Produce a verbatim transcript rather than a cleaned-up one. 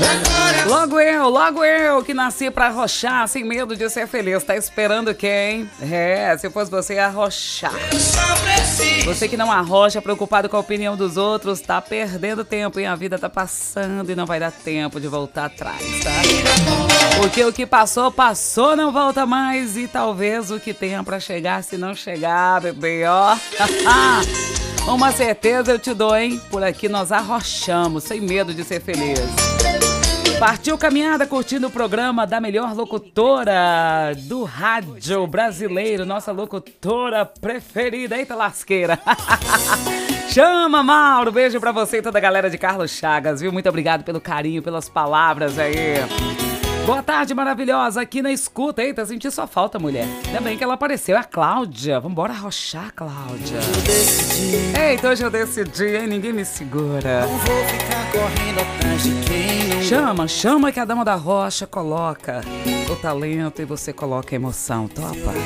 Logo eu, logo eu que nasci pra arrochar sem medo de ser feliz. Tá esperando quem? É, se fosse você, ia arrochar. Você que não arrocha, preocupado com a opinião dos outros, tá perdendo tempo e a vida tá passando e não vai dar tempo de voltar atrás, tá? Porque o que passou, passou, não volta mais. E talvez o que tenha pra chegar, se não chegar, bebê, ó. Uma certeza eu te dou, hein? Por aqui nós arrochamos, sem medo de ser feliz. Partiu caminhada curtindo o programa da melhor locutora do rádio brasileiro, nossa locutora preferida. Eita lasqueira. Chama, Mauro. Beijo pra você e toda a galera de Carlos Chagas, viu? Muito obrigado pelo carinho, pelas palavras aí. Boa tarde, maravilhosa, aqui na escuta. Eita, senti sua falta, mulher. Ainda bem que ela apareceu, a Cláudia. Vambora arrochar, Cláudia. Eita, hoje eu decidi, hein? Ninguém me segura. Não vou ficar correndo atrás de quem não... Chama, chama que a dama da rocha coloca o talento e você coloca a emoção. Topa?